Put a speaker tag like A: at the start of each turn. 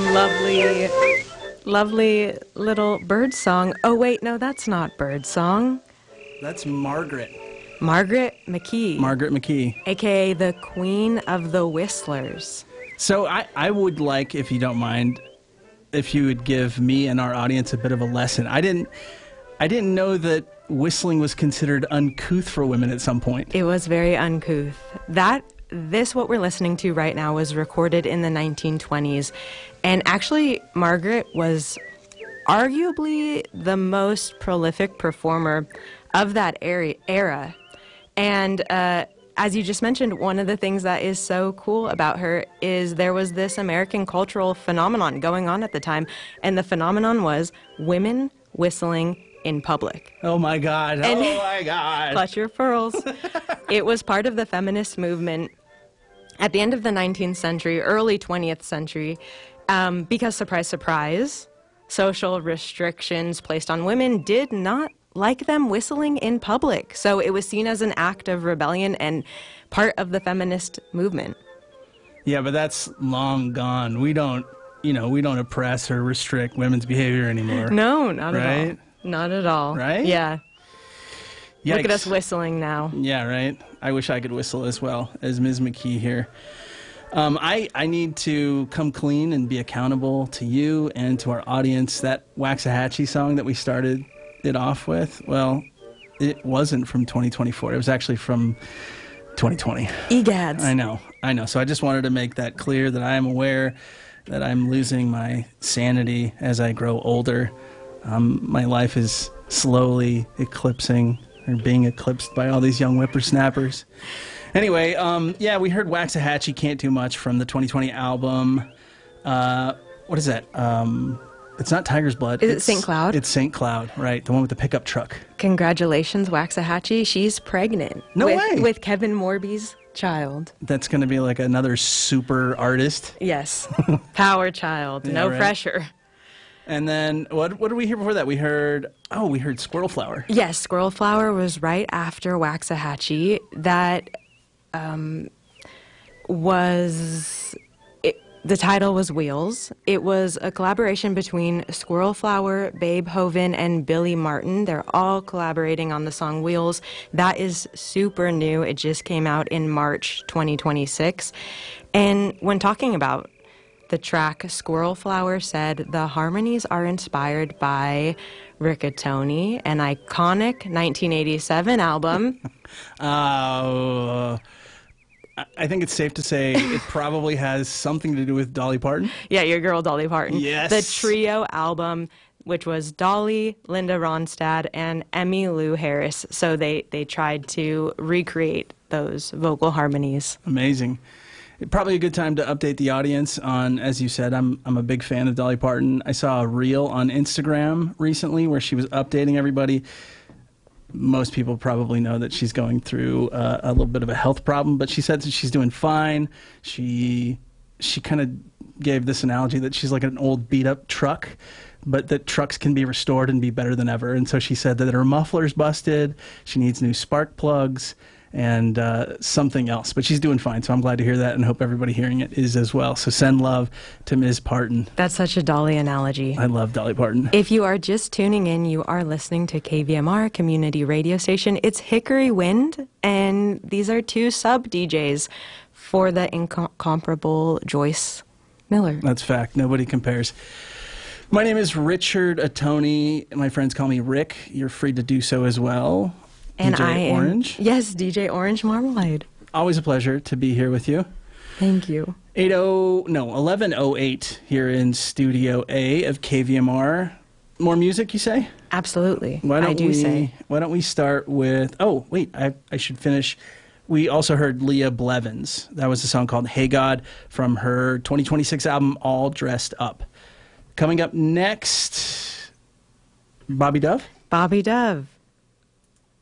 A: Lovely, lovely little bird song. Oh, wait, no, that's not bird song.
B: That's Margaret.
A: Margaret McKee.
B: Margaret McKee.
A: AKA the Queen of the Whistlers.
B: So I would like, if you don't mind, if you would give me and our audience a bit of a lesson. I didn't know that whistling was considered uncouth for women at some point.
A: It was very uncouth. What we're listening to right now was recorded in the 1920s. And actually, Margaret was arguably the most prolific performer of that era. And as you just mentioned, one of the things that is so cool about her is there was this American cultural phenomenon going on at the time. And the phenomenon was women whistling in public.
B: Oh my God.
A: And
B: oh my God.
A: Clutch your pearls. It was part of the feminist movement at the end of the 19th century, early 20th century, because, surprise, surprise, social restrictions placed on women did not like them whistling in public. So it was seen as an act of rebellion and part of the feminist movement.
B: Yeah, but that's long gone. We don't oppress or restrict women's behavior anymore.
A: No, not at all.
B: Right?
A: Not at all.
B: Right?
A: Yeah.
B: Yikes.
A: Look at us whistling now.
B: Yeah, right. I wish I could whistle as well as Ms. McKee here. I need to come clean and be accountable to you and to our audience. That Waxahachie song that we started it off with, well, it wasn't from 2024. It was actually from 2020.
A: Egads.
B: I know. So I just wanted to make that clear, that I am aware that I'm losing my sanity as I grow older. My life is slowly eclipsing or being eclipsed by all these young whippersnappers. Anyway, we heard Waxahachie, Can't Do Much from the 2020 album. What is that? It's not Tiger's Blood.
A: Is it St. Cloud?
B: It's St. Cloud, right. The one with the pickup truck.
A: Congratulations, Waxahachie. She's pregnant.
B: No way.
A: With Kevin Morby's child.
B: That's going to be like another super artist.
A: Yes. Power child.
B: Yeah,
A: no
B: right.
A: pressure.
B: And then what did we hear before that? We heard Squirrel Flower.
A: Yes, Squirrel Flower was right after Waxahachie. That the title was Wheels. It was a collaboration between Squirrel Flower, Babe Hoven, and Billy Martin. They're all collaborating on the song Wheels. That is super new. It just came out in March 2026. And when talking about the track, Squirrel Flower said the harmonies are inspired by Riccatoni, an iconic 1987 album.
B: I think it's safe to say it probably has something to do with Dolly Parton.
A: Yeah, your girl Dolly Parton.
B: Yes.
A: The trio album, which was Dolly, Linda Ronstadt, and Emmylou Harris. So they tried to recreate those vocal harmonies.
B: Amazing. Probably a good time to update the audience on, as you said, I'm a big fan of Dolly Parton. I saw a reel on Instagram recently where she was updating everybody. Most people probably know that she's going through a little bit of a health problem, but she said that she's doing fine. She kind of gave this analogy that she's like an old beat-up truck, but that trucks can be restored and be better than ever. And so she said that her muffler's busted, she needs new spark plugs, and something else. But she's doing fine, so I'm glad to hear that and hope everybody hearing it is as well. So send love to Ms. Parton.
A: That's such a Dolly analogy.
B: I love Dolly Parton.
A: If you are just tuning in, you are listening to KVMR, community radio station. It's Hickory Wind, and these are two sub-DJs for the incomparable Joyce Miller.
B: That's fact. Nobody compares. My name is Richard Atoni. My friends call me Rick. You're free to do so as well.
A: And
B: DJ
A: I am
B: Orange.
A: Yes, DJ Orange Marmalade.
B: Always a pleasure to be here with you.
A: Thank you.
B: 11:08 here in Studio A of KVMR. More music, you say?
A: Absolutely.
B: Why don't
A: say.
B: Why don't we start with... Oh, wait, I should finish. We also heard Leah Blevins. That was a song called Hey God from her 2026 album, All Dressed Up. Coming up next, Bobby Dove?
A: Bobby Dove.